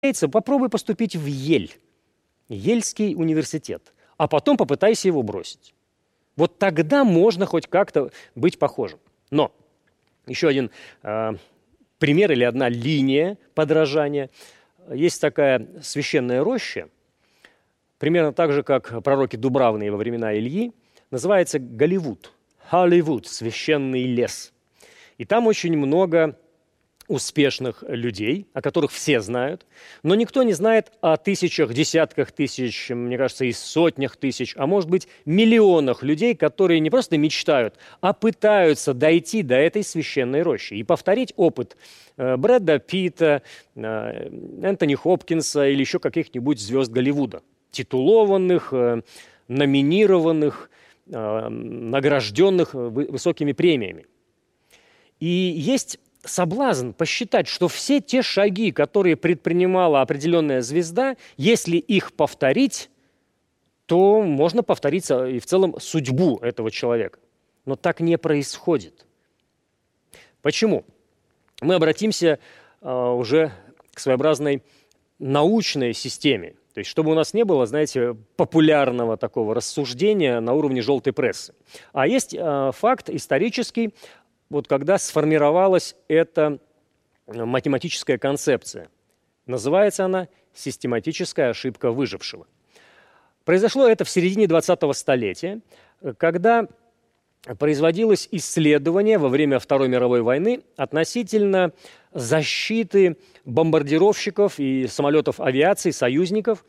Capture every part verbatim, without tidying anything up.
попробуй поступить в Ель, Ельский университет, а потом попытайся его бросить. Вот тогда можно хоть как-то быть похожим. Но еще один э, пример или одна линия подражания. Есть такая священная роща, примерно так же, как пророки Дубравные во времена Ильи, называется Голливуд, Холливуд, священный лес. И там очень много успешных людей, о которых все знают, но никто не знает о тысячах, десятках тысяч, мне кажется, и сотнях тысяч, а может быть, миллионах людей, которые не просто мечтают, а пытаются дойти до этой священной рощи и повторить опыт Брэда Питта, Энтони Хопкинса или еще каких-нибудь звезд Голливуда, титулованных, номинированных, награжденных высокими премиями. И есть соблазн посчитать, что все те шаги, которые предпринимала определенная звезда, если их повторить, то можно повторить и в целом судьбу этого человека. Но так не происходит. Почему? Мы обратимся uh, уже к своеобразной научной системе. То есть, чтобы у нас не было, знаете, популярного такого рассуждения на уровне желтой прессы. А есть uh, факт исторический, вот когда сформировалась эта математическая концепция. Называется она «систематическая ошибка выжившего». Произошло это в середине двадцатого столетия, когда производилось исследование во время Второй мировой войны относительно защиты бомбардировщиков и самолетов авиации союзников.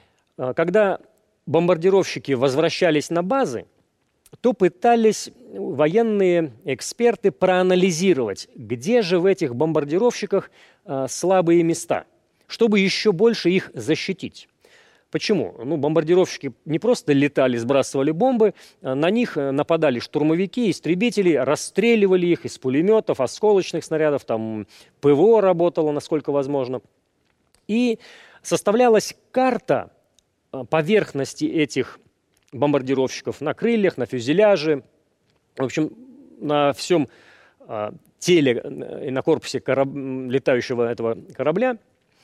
Когда бомбардировщики возвращались на базы, то пытались военные эксперты проанализировать, где же в этих бомбардировщиках а, слабые места, чтобы еще больше их защитить. Почему? Ну, бомбардировщики не просто летали, сбрасывали бомбы, а на них нападали штурмовики, истребители, расстреливали их из пулеметов, осколочных снарядов, там ПВО работало, насколько возможно. И составлялась карта поверхности этих бомбардировщиков на крыльях, на фюзеляже, в общем, на всем а, теле и на корпусе кораб... летающего этого корабля,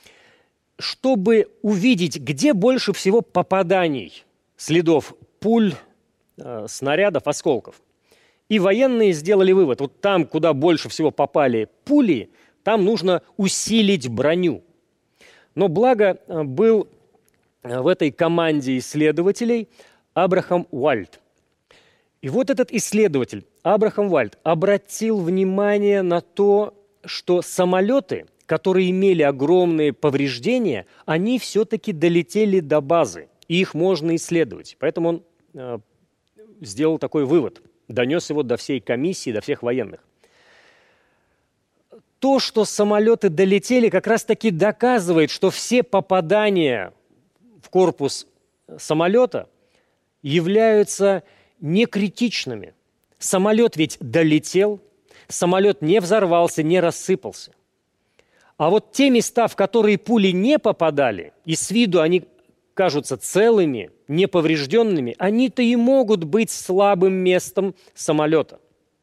чтобы увидеть, где больше всего попаданий, следов пуль, а, снарядов, осколков. И военные сделали вывод, вот там, куда больше всего попали пули, там нужно усилить броню. Но благо был в этой команде исследователей Абрахам Уальд. И вот этот исследователь, Абрахам Уальд, обратил внимание на то, что самолеты, которые имели огромные повреждения, они все-таки долетели до базы, и их можно исследовать. Поэтому он э, сделал такой вывод, донес его до всей комиссии, до всех военных. То, что самолеты долетели, как раз-таки доказывает, что все попадания в корпус самолета являются некритичными. Самолет ведь долетел, самолет не взорвался, не рассыпался. А вот те места, в которые пули не попадали, и с виду они кажутся целыми, неповрежденными, они-то и могут быть слабым местом самолета.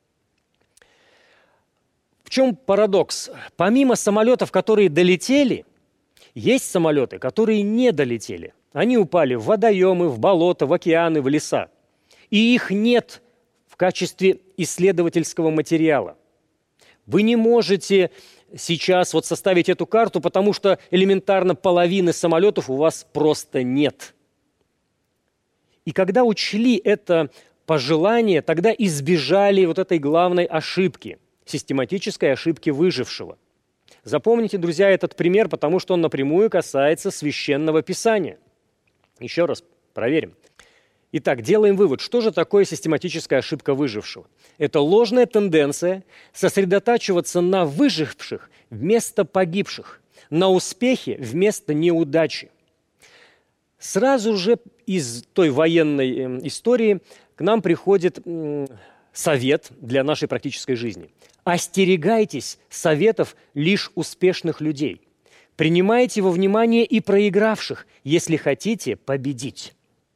В чем парадокс? Помимо самолетов, которые долетели, есть самолеты, которые не долетели. Они упали в водоемы, в болота, в океаны, в леса. И их нет в качестве исследовательского материала. Вы не можете сейчас вот составить эту карту, потому что элементарно половины самолетов у вас просто нет. И когда учли это пожелание, тогда избежали вот этой главной ошибки, систематической ошибки выжившего. Запомните, друзья, этот пример, потому что он напрямую касается Священного Писания. Еще раз проверим. Итак, делаем вывод, что же такое систематическая ошибка выжившего? Это ложная тенденция сосредотачиваться на выживших вместо погибших, на успехе вместо неудачи. Сразу же из той военной истории к нам приходит совет для нашей практической жизни. Остерегайтесь советов лишь успешных людей. Принимайте во внимание и проигравших, если хотите победить.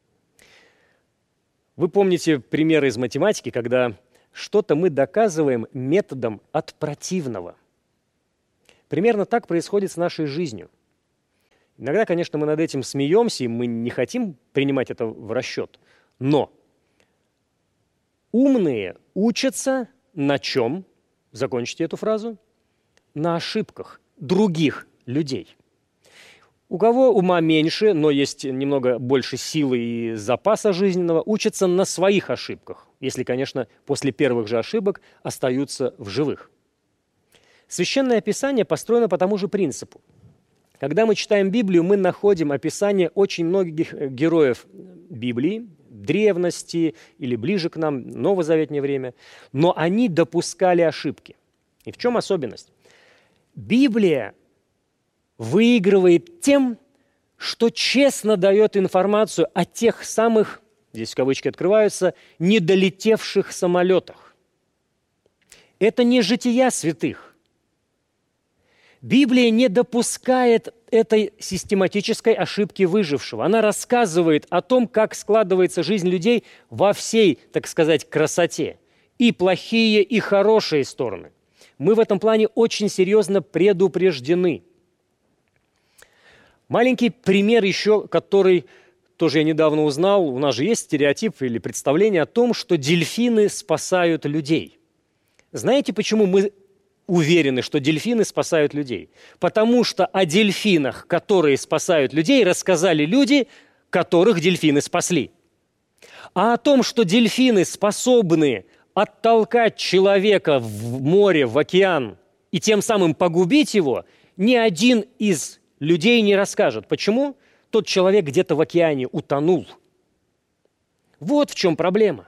Вы помните примеры из математики, когда что-то мы доказываем методом от противного. Примерно так происходит с нашей жизнью. Иногда, конечно, мы над этим смеемся, и мы не хотим принимать это в расчет. Но умные учатся на чем? Закончите эту фразу. На ошибках других людей. У кого ума меньше, но есть немного больше силы и запаса жизненного, учатся на своих ошибках, если, конечно, после первых же ошибок остаются в живых. Священное Писание построено по тому же принципу. Когда мы читаем Библию, мы находим описание очень многих героев Библии, древности или ближе к нам, новозаветнее время, но они допускали ошибки. И в чем особенность? Библия выигрывает тем, что честно дает информацию о тех самых, здесь кавычки открываются, недолетевших самолетах. Это не жития святых. Библия не допускает этой систематической ошибки выжившего. Она рассказывает о том, как складывается жизнь людей во всей, так сказать, красоте. И плохие, и хорошие стороны. Мы в этом плане очень серьезно предупреждены. Маленький пример еще, который тоже я недавно узнал. У нас же есть стереотип или представление о том, что дельфины спасают людей. Знаете, почему мы уверены, что дельфины спасают людей? Потому что о дельфинах, которые спасают людей, рассказали люди, которых дельфины спасли. А о том, что дельфины способны оттолкать человека в море, в океан и тем самым погубить его, ни один из людей не расскажет. Почему? Тот человек где-то в океане утонул. Вот в чем проблема.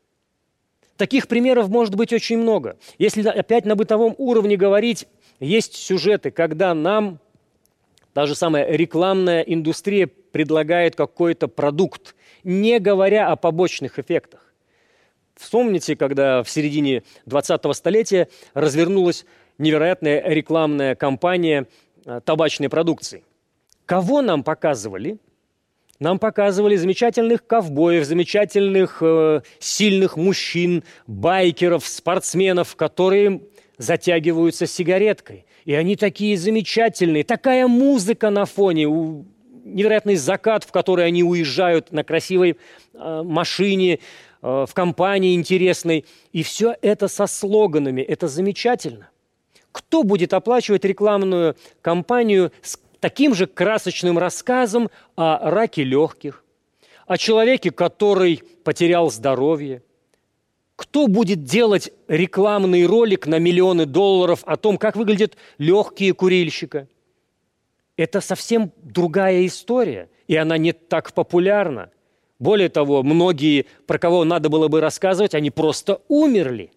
Таких примеров может быть очень много. Если опять на бытовом уровне говорить, есть сюжеты, когда нам та же самая рекламная индустрия предлагает какой-то продукт, не говоря о побочных эффектах. Вспомните, когда в середине двадцатого столетия развернулась невероятная рекламная кампания табачной продукции. Кого нам показывали? Нам показывали замечательных ковбоев, замечательных э, сильных мужчин, байкеров, спортсменов, которые затягиваются сигареткой. И они такие замечательные, такая музыка на фоне, у, невероятный закат, в который они уезжают на красивой э, машине, э, в компании интересной. И все это со слоганами, это замечательно. Кто будет оплачивать рекламную кампанию с таким же красочным рассказом о раке легких, о человеке, который потерял здоровье? Кто будет делать рекламный ролик на миллионы долларов о том, как выглядят легкие курильщика? Это совсем другая история, и она не так популярна. Более того, многие, про кого надо было бы рассказывать, они просто умерли.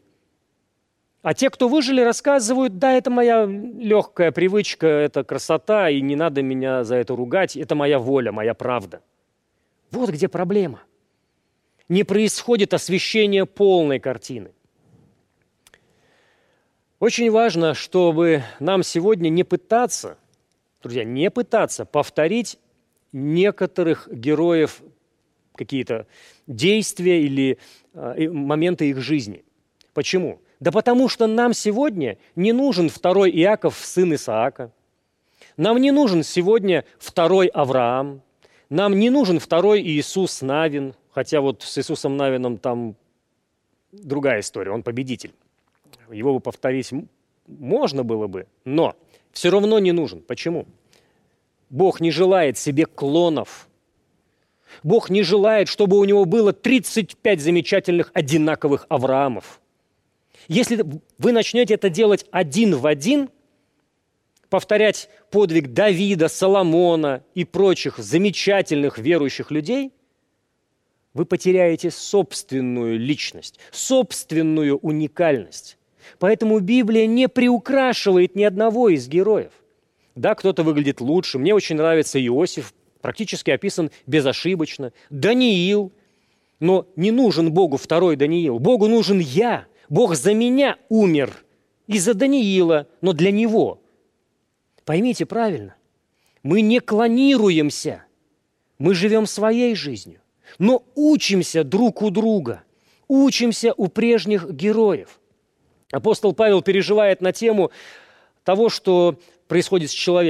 А те, кто выжили, рассказывают: да, это моя легкая привычка, это красота, и не надо меня за это ругать, это моя воля, моя правда. Вот где проблема. Не происходит освещение полной картины. Очень важно, чтобы нам сегодня не пытаться, друзья, не пытаться повторить некоторых героев, какие-то действия или э, моменты их жизни. Почему? Да потому что нам сегодня не нужен второй Иаков, сын Исаака. Нам не нужен сегодня второй Авраам. Нам не нужен второй Иисус Навин. Хотя вот с Иисусом Навином там другая история, он победитель. Его бы повторить можно было бы, но все равно не нужен. Почему? Бог не желает себе клонов. Бог не желает, чтобы у него было тридцать пять замечательных одинаковых Авраамов. Если вы начнете это делать один в один, повторять подвиг Давида, Соломона и прочих замечательных верующих людей, вы потеряете собственную личность, собственную уникальность. Поэтому Библия не приукрашивает ни одного из героев. Да, кто-то выглядит лучше. Мне очень нравится Иосиф, практически описан безошибочно. Даниил. Но не нужен Богу второй Даниил. Богу нужен я. Бог за меня умер из-за Даниила, но для него. Поймите правильно, мы не клонируемся, мы живем своей жизнью, но учимся друг у друга, учимся у прежних героев. Апостол Павел переживает на тему того, что происходит с человеком.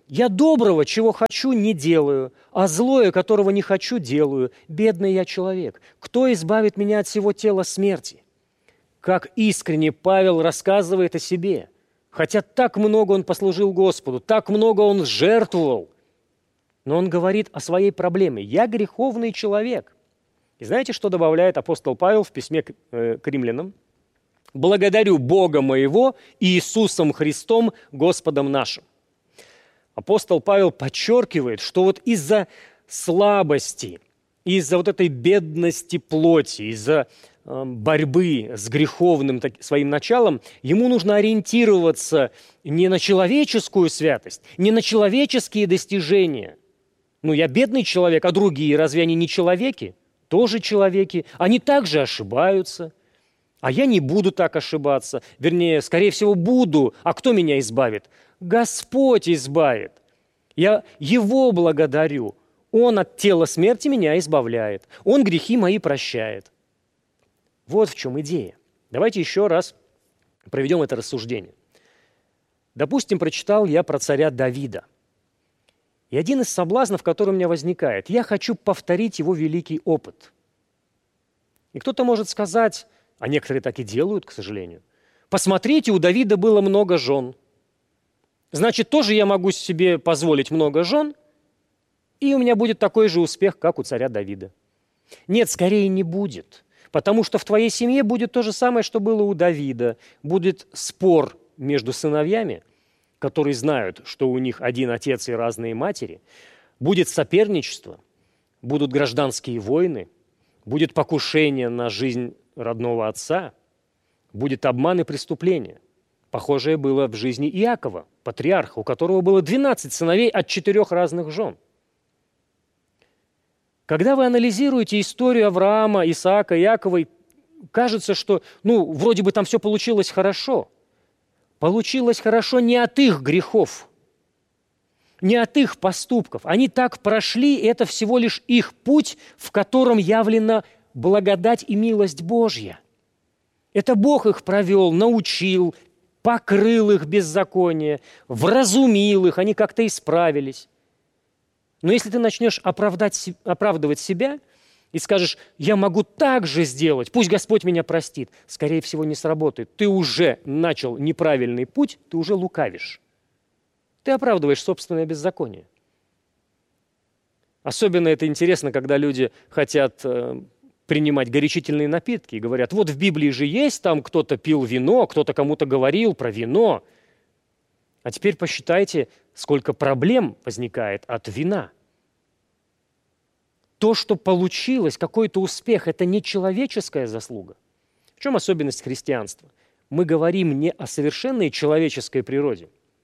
Я доброго, чего хочу, не делаю, а злое, которого не хочу, делаю. Бедный я человек. Кто избавит меня от всего тела смерти? Как искренне Павел рассказывает о себе. Хотя так много он послужил Господу, так много он жертвовал. Но он говорит о своей проблеме. Я греховный человек. И знаете, что добавляет апостол Павел в письме к, э, к римлянам? «Благодарю Бога моего Иисусом Христом, Господом нашим». Апостол Павел подчеркивает, что вот из-за слабости, из-за вот этой бедности плоти, из-за э, борьбы с греховным так, своим началом, ему нужно ориентироваться не на человеческую святость, не на человеческие достижения. Ну, я бедный человек, а другие, разве они не человеки? Тоже человеки. Они также ошибаются. А я не буду так ошибаться. Вернее, скорее всего, буду. А кто меня избавит? Господь избавит. Я Его благодарю. Он от тела смерти меня избавляет. Он грехи мои прощает. Вот в чем идея. Давайте еще раз проведем это рассуждение. Допустим, прочитал я про царя Давида. И один из соблазнов, который у меня возникает, я хочу повторить его великий опыт. И кто-то может сказать, а некоторые так и делают, к сожалению, посмотрите, у Давида было много жен. Значит, тоже я могу себе позволить много жен, и у меня будет такой же успех, как у царя Давида. Нет, скорее не будет, потому что в твоей семье будет то же самое, что было у Давида. Будет спор между сыновьями, которые знают, что у них один отец и разные матери, будет соперничество, будут гражданские войны, будет покушение на жизнь родного отца, будет обман и преступление. Похожее было в жизни Иакова, патриарха, у которого было двенадцать сыновей от четырех разных жен. Когда вы анализируете историю Авраама, Исаака, Иакова, кажется, что, ну, вроде бы там все получилось хорошо. Получилось хорошо не от их грехов, не от их поступков. Они так прошли, и это всего лишь их путь, в котором явлена благодать и милость Божья. Это Бог их провел, научил, покрыл их беззаконие, вразумил их, они как-то исправились. Но если ты начнешь оправдать, оправдывать себя и скажешь, я могу так же сделать, пусть Господь меня простит, скорее всего, не сработает. Ты уже начал неправильный путь, ты уже лукавишь. Ты оправдываешь собственное беззаконие. Особенно это интересно, когда люди хотят э, принимать горячительные напитки и говорят, вот в Библии же есть, там кто-то пил вино, кто-то кому-то говорил про вино. А теперь посчитайте, сколько проблем возникает от вина. То, что получилось, какой-то успех, это не человеческая заслуга. В чем особенность христианства? Мы говорим не о совершенной человеческой природе.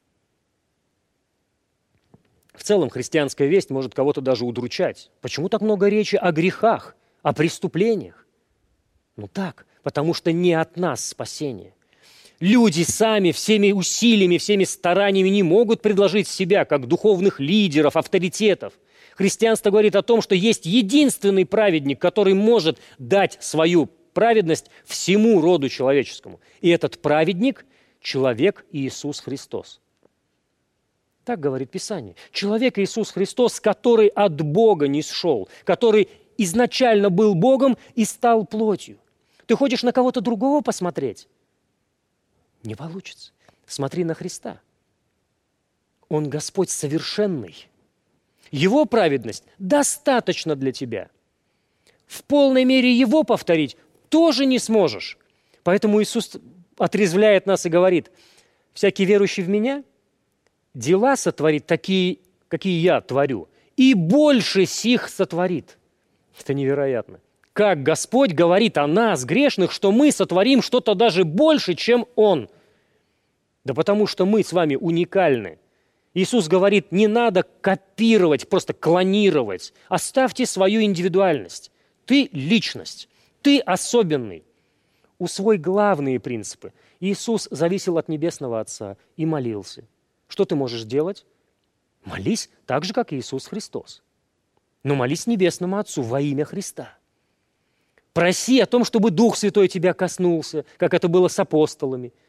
В целом христианская весть может кого-то даже удручать. Почему так много речи о грехах, о преступлениях? Ну так, потому что не от нас спасение. Люди сами всеми усилиями, всеми стараниями не могут предложить себя как духовных лидеров, авторитетов. Христианство говорит о том, что есть единственный праведник, который может дать свою праведность всему роду человеческому. И этот праведник – человек Иисус Христос. Так говорит Писание. Человек Иисус Христос, который от Бога нисшел, который изначально был Богом и стал плотью. Ты хочешь на кого-то другого посмотреть? Не получится. Смотри на Христа. Он Господь совершенный. Его праведность достаточно для тебя. В полной мере Его повторить тоже не сможешь. Поэтому Иисус отрезвляет нас и говорит, всякий верующий в Меня дела сотворит такие, какие Я творю, и больше сих сотворит. Это невероятно. Как Господь говорит о нас, грешных, что мы сотворим что-то даже больше, чем Он. Да потому что мы с вами уникальны. Иисус говорит, не надо копировать, просто клонировать. Оставьте свою индивидуальность. Ты – личность, ты особенный. Усвой главные принципы. Иисус зависел от Небесного Отца и молился. Что ты можешь делать? Молись так же, как Иисус Христос. Но молись Небесному Отцу во имя Христа. Проси о том, чтобы Дух Святой тебя коснулся, как это было с апостолами.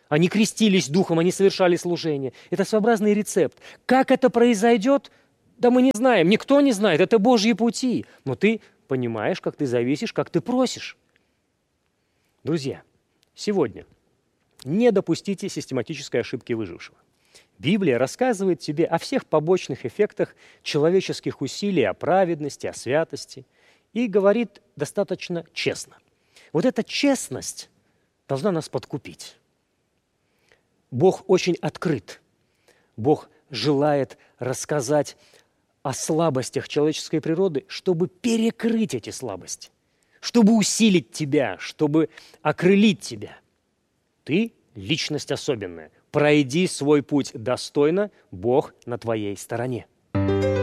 Они крестились духом, они совершали служение. Это своеобразный рецепт. Как это произойдет, да мы не знаем, никто не знает, это Божьи пути. Но ты понимаешь, как ты зависишь, как ты просишь. Друзья, сегодня не допустите систематической ошибки выжившего. Библия рассказывает тебе о всех побочных эффектах человеческих усилий, о праведности, о святости, и говорит достаточно честно. Вот эта честность должна нас подкупить. Бог очень открыт. Бог желает рассказать о слабостях человеческой природы, чтобы перекрыть эти слабости, чтобы усилить тебя, чтобы окрылить тебя. Ты личность особенная. Пройди свой путь достойно, Бог на твоей стороне.